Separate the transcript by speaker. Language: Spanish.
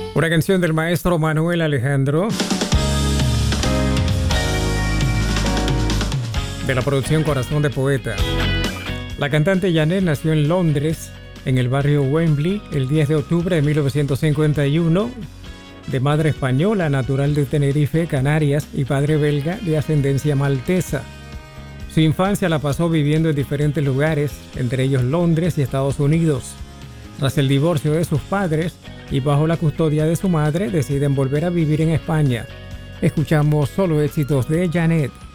Speaker 1: Una canción del maestro Manuel Alejandro, de la producción Corazón de Poeta. La cantante Janet nació en Londres, en el barrio Wembley, el 10 de octubre de 1951, de madre española, natural de Tenerife, Canarias, y padre belga de ascendencia maltesa. Su infancia la pasó viviendo en diferentes lugares, entre ellos Londres y Estados Unidos. Tras el divorcio de sus padres y bajo la custodia de su madre, deciden volver a vivir en España. Escuchamos solo éxitos de Janet.